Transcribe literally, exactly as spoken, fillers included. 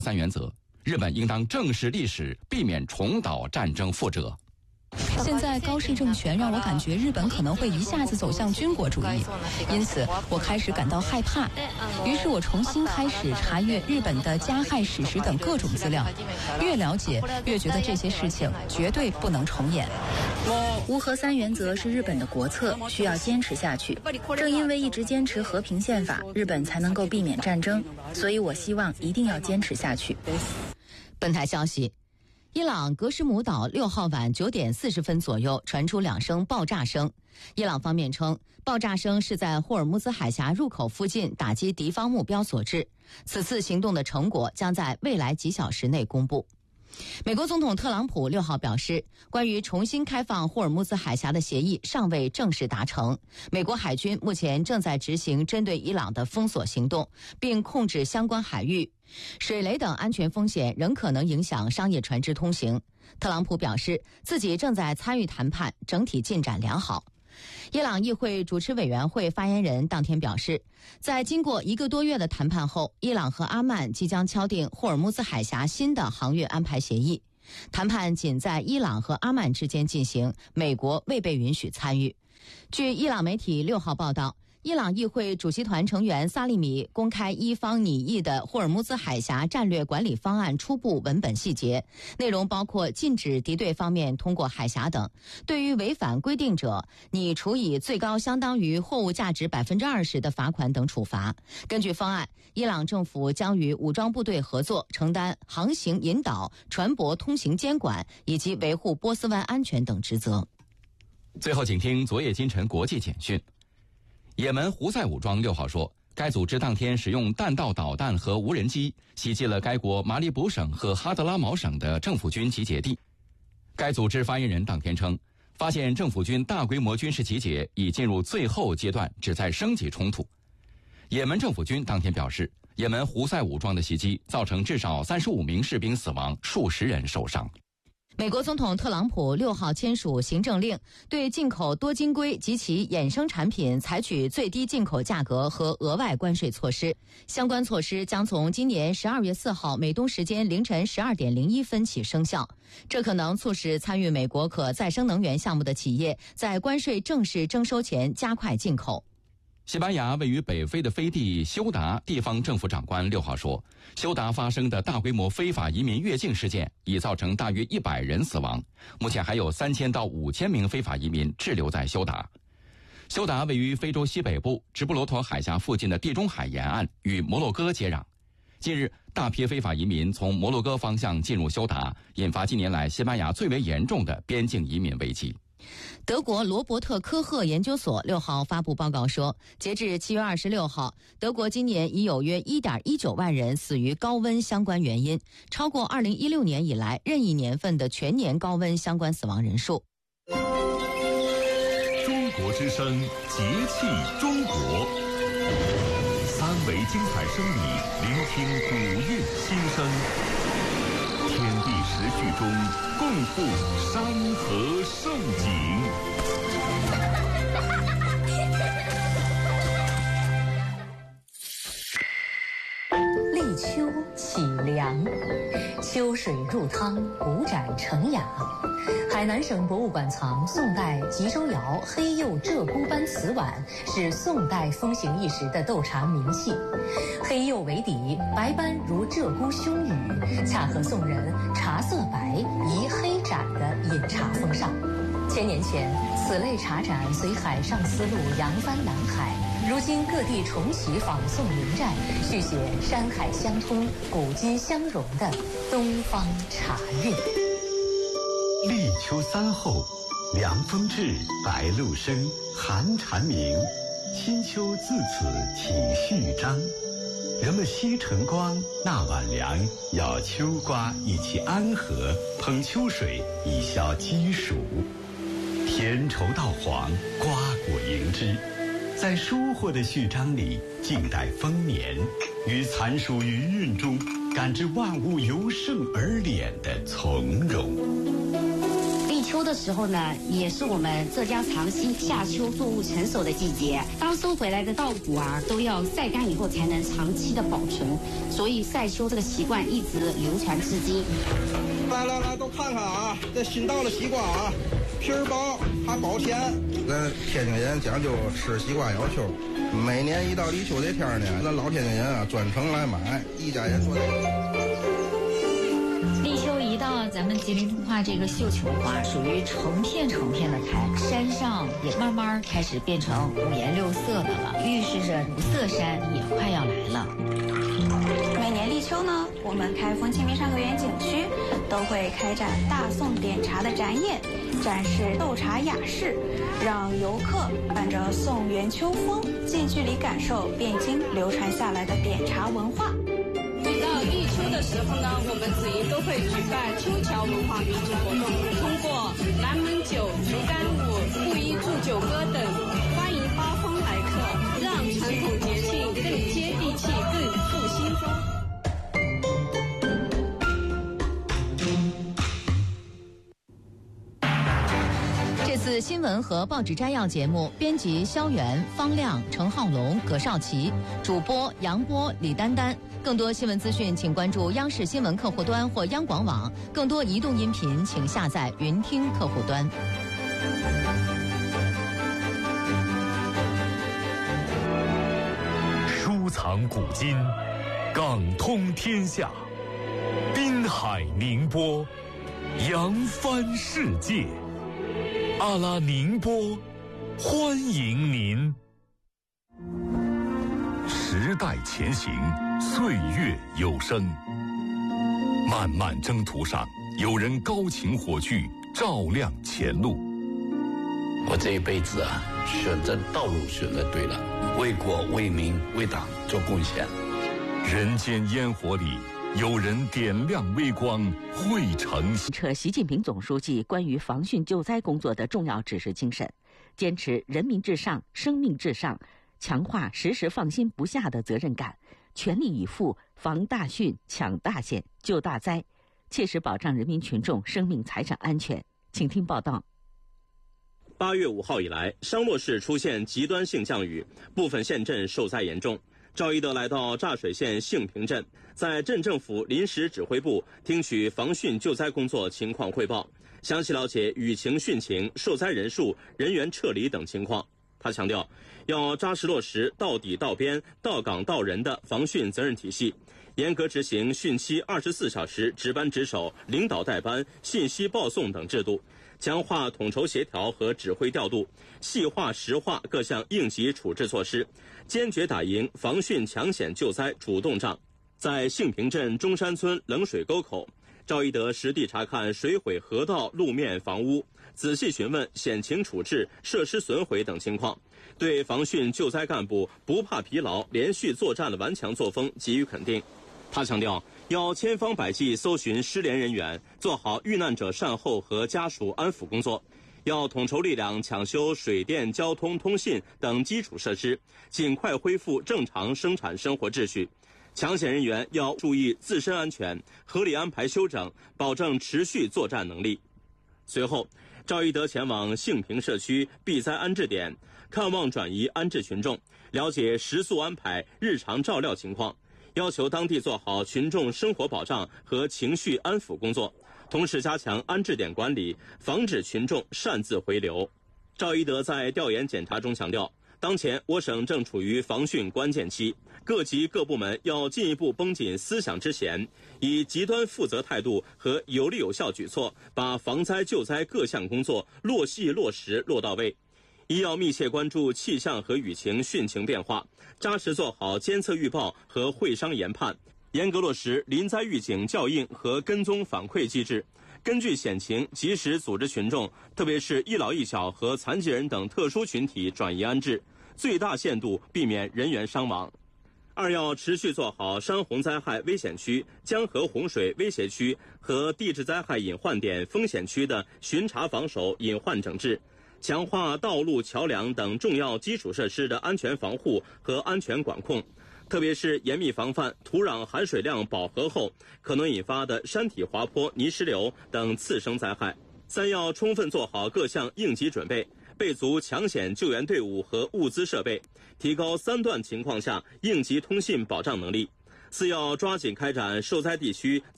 三原则，日本应当正视历史，避免重蹈战争覆辙。 现在高市政权让我感觉日本可能会一下子走向军国主义，因此我开始感到害怕。于是我重新开始查阅日本的加害史实等各种资料，越了解越觉得这些事情绝对不能重演。 无核三原则是日本的国策，需要坚持下去。正因为一直坚持和平宪法，日本才能够避免战争，所以我希望一定要坚持下去。 本台消息，伊朗格什姆岛六号晚九点四十分左右传出两声爆炸声。伊朗方面称，爆炸声是在霍尔木兹海峡入口附近打击敌方目标所致。此次行动的成果将在未来几小时内公布。美国总统特朗普六号表示，关于重新开放霍尔木兹海峡的协议尚未正式达成。美国海军目前正在执行针对伊朗的封锁行动，并控制相关海域。水雷等安全风险仍可能影响商业船只通行。特朗普表示，自己正在参与谈判，整体进展良好。伊朗议会主持委员会发言人当天表示，在经过一个多月的谈判后，伊朗和阿曼即将敲定霍尔木兹海峡新的航运安排协议。谈判仅在伊朗和阿曼之间进行，美国未被允许参与。据伊朗媒体六号报道，伊朗议会主席团成员萨利米公开伊方拟议的霍尔木兹海峡战略管理方案初步文本细节，内容包括禁止敌对方面通过海峡等，对于违反规定者拟处以最高相当于货物价值 百分之二十 的罚款等处罚。根据方案，伊朗政府将与武装部队合作，承担航行引导、船舶通行监管以及维护波斯湾安全等职责。 最后请听昨夜今晨国际简讯。也门胡塞武装六号说，该组织当天使用弹道导弹和无人机袭击了该国马里卜省和哈德拉毛省的政府军集结地。该组织发言人当天称，发现政府军大规模军事集结已进入最后阶段，旨在升级冲突。也门政府军当天表示，也门胡塞武装的袭击造成至少三十五名士兵死亡，数十人受伤。 美国总统特朗普六号签署行政令，对进口多晶硅及其衍生产品采取最低进口价格和额外关税措施。相关措施将从今年十二月四号美东时间凌晨十二点零一分起生效。这可能促使参与美国可再生能源项目的企业在关税正式征收前加快进口。 西班牙位于北非的飞地休达地方政府长官六号说，休达发生的大规模非法移民越境事件已造成大约一百人死亡，目前还有三千到五千名非法移民滞留在休达。休达位于非洲西北部直布罗陀海峡附近的地中海沿岸，与摩洛哥接壤。近日，大批非法移民从摩洛哥方向进入休达，引发近年来西班牙最为严重的边境移民危机。 德国罗伯特科赫研究所六号发布报告说，截至七月二十六号，德国今年已有约 一点一九万人死于高温相关原因，超过二零一六年以来任意年份的全年高温相关死亡人数。 中国之声，节气中国，三维精彩声里聆听古韵新声，天地时序中共赴山河盛景。 立秋起凉，秋水入汤，古盏成雅。海南省博物馆藏宋代吉州窑黑釉鹧鸪斑瓷碗，是宋代风行一时的斗茶名器。黑釉为底，白斑如鹧鸪胸羽，恰合宋人茶色白宜黑盏的饮茶风尚。千年前，此类茶盏随海上丝路扬帆南海，如今各地重启仿宋临寨，续写山海相通、古今相融的东方茶韵。 立秋三候，凉风至，白露生，寒蝉鸣，新秋自此起序章。人们惜晨光，纳晚凉，咬秋瓜以其安和，捧秋水以消积暑。甜稠到黄，瓜果迎之，在收获的序章里静待丰年，于残暑余韵中感知万物由盛而敛的从容。 立秋的时候呢，也是我们浙江长兴夏秋作物成熟的季节。当收回来的稻谷啊，都要晒干以后才能长期的保存，所以晒秋这个习惯一直流传至今。 来来来，都看看啊，这新到的西瓜啊，皮儿薄还保甜。咱天津人讲究吃西瓜咬秋，每年一到立秋这天呢，咱老天津人啊专程来买，一家人说的。 立秋一到，咱们吉林通化这个绣球花属于成片成片的开，山上也慢慢开始变成五颜六色的了，预示着五色山也快要来了。 每年立秋呢，我们开封清明上河园景区都会开展大宋点茶的展演，展示斗茶雅士，让游客伴着宋元秋风，近距离感受汴京流传下来的点茶文化。 每到立秋的时候呢，我们紫营都会举办秋桥文化民俗活动，通过南门酒、竹竿舞、布衣祝酒歌等，欢迎八方来客，让传统节庆更接地气、更富新风。 这次新闻和报纸摘要节目，编辑肖元、方亮、程浩龙、葛少奇，主播杨波、李丹丹。更多新闻资讯，请关注央视新闻客户端或央广网。更多移动音频，请下载云听客户端。 收藏古今，港通天下，滨海宁波，扬帆世界。阿拉宁波，欢迎您。时代前行，岁月有声。漫漫征途上，有人高擎火炬，照亮前路。 我这一辈子啊，选择道路选择对了，为国为民为党做贡献。 人间烟火里，有人点亮微光，汇成彻习近平总书记关于防汛救灾工作的重要指示精神，坚持人民至上、生命至上，强化时时放心不下的责任感，全力以赴防大汛、抢大险、救大灾，切实保障人民群众生命财产安全。请听报道。 八月五号以来，商洛市出现极端性降雨，部分县镇受灾严重。赵一德来到柞水县杏坪镇，在镇政府临时指挥部听取防汛救灾工作情况汇报，详细了解雨情、汛情、受灾人数、人员撤离等情况。他强调，要扎实落实到底到边、到岗到人的防汛责任体系，严格执行汛期二十四小时值班值守、领导带班、信息报送等制度，强化统筹协调和指挥调度，细化实化各项应急处置措施，坚决打赢防汛抢险救灾主动仗。在杏坪镇中山村冷水沟口，赵一德实地查看水毁河道、路面、房屋，仔细询问险情处置、设施损毁等情况，对防汛救灾干部不怕疲劳、连续作战的顽强作风给予肯定。他强调，要千方百计搜寻失联人员，做好遇难者善后和家属安抚工作，要统筹力量抢修水电、交通、通信等基础设施，尽快恢复正常生产生活秩序。抢险人员要注意自身安全，合理安排休整，保证持续作战能力。随后，赵一德前往杏坪社区避灾安置点，看望转移安置群众，了解食宿安排、日常照料情况，要求当地做好群众生活保障和情绪安抚工作，同时加强安置点管理，防止群众擅自回流。赵一德在调研检查中强调，当前我省正处于防汛关键期，各级各部门要进一步绷紧思想之弦，以极端负责态度和有力有效举措，把防灾救灾各项工作落细落实落到位。一要密切关注气象和雨情、汛情变化，扎实做好监测预报和会商研判，严格落实临灾预警校应和跟踪反馈机制，根据险情及时组织群众，特别是一老一小和残疾人等特殊群体转移安置，最大限度避免人员伤亡。二要持续做好山洪灾害危险区、江河洪水威胁区和地质灾害隐患点风险区的巡查防守、隐患整治，强化道路、桥梁等重要基础设施的安全防护和安全管控，特别是严密防范土壤含水量饱和后可能引发的山体滑坡、泥石流等次生灾害。 三要充分做好各项应急准备，备足抢险救援队伍和物资设备，提高三段情况下应急通信保障能力。四要抓紧开展受灾地区